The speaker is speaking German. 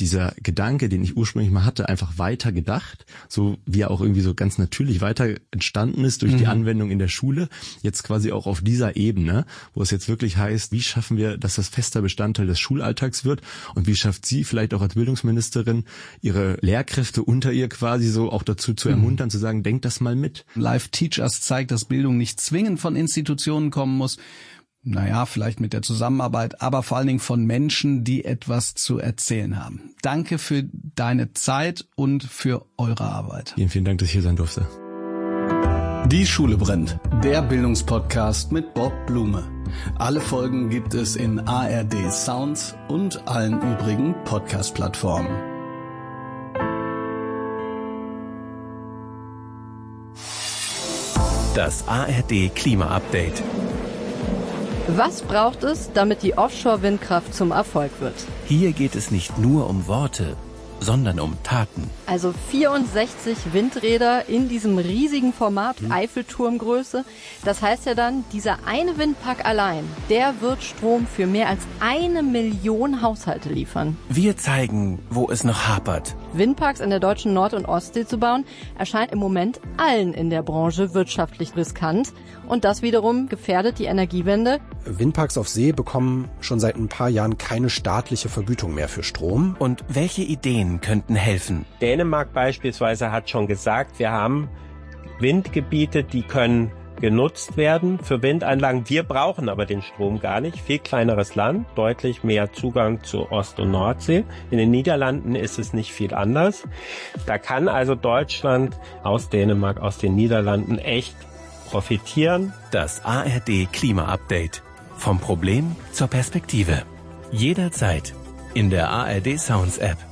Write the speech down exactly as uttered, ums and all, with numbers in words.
dieser Gedanke, den ich ursprünglich mal hatte, einfach weiter gedacht, so wie er auch irgendwie so ganz natürlich weiter entstanden ist durch mhm. die Anwendung in der Schule, jetzt quasi auch auf dieser Ebene, wo es jetzt wirklich heißt, wie schaffen wir, dass das fester Bestandteil des Schulalltags wird und wie schafft sie vielleicht auch als Bildungsministerin ihre Lehrkräfte unter ihr quasi so auch dazu zu ermuntern, mhm. zu sagen, denkt das mal mit. Live Teach Us zeigt, dass Bildung nicht zwingend von Institutionen kommen muss, naja, vielleicht mit der Zusammenarbeit, aber vor allen Dingen von Menschen, die etwas zu erzählen haben. Danke für deine Zeit und für eure Arbeit. Vielen, vielen Dank, dass ich hier sein durfte. Die Schule brennt, der Bildungspodcast mit Bob Blume. Alle Folgen gibt es in A R D Sounds und allen übrigen Podcast-Plattformen. Das A R D Klima-Update. Was braucht es, damit die Offshore-Windkraft zum Erfolg wird? Hier geht es nicht nur um Worte, sondern um Taten. Also vierundsechzig Windräder in diesem riesigen Format, Eiffelturmgröße. Das heißt ja dann, dieser eine Windpark allein, der wird Strom für mehr als eine Million Haushalte liefern. Wir zeigen, wo es noch hapert. Windparks in der deutschen Nord- und Ostsee zu bauen, erscheint im Moment allen in der Branche wirtschaftlich riskant. Und das wiederum gefährdet die Energiewende. Windparks auf See bekommen schon seit ein paar Jahren keine staatliche Vergütung mehr für Strom. Und welche Ideen könnten helfen? Dänemark beispielsweise hat schon gesagt, wir haben Windgebiete, die können genutzt werden für Windanlagen. Wir brauchen aber den Strom gar nicht. Viel kleineres Land, deutlich mehr Zugang zu Ost- und Nordsee. In den Niederlanden ist es nicht viel anders. Da kann also Deutschland aus Dänemark, aus den Niederlanden echt profitieren. Das A R D Klima-Update. Vom Problem zur Perspektive. Jederzeit in der A R D Sounds App.